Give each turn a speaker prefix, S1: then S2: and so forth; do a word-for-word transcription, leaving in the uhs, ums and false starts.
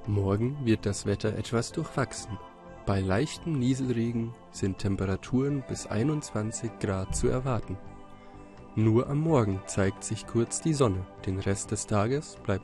S1: Morgen wird das Wetter etwas durchwachsen. Bei leichtem Nieselregen sind Temperaturen bis einundzwanzig Grad zu erwarten. Nur am Morgen zeigt sich kurz die Sonne, den Rest des Tages bleibt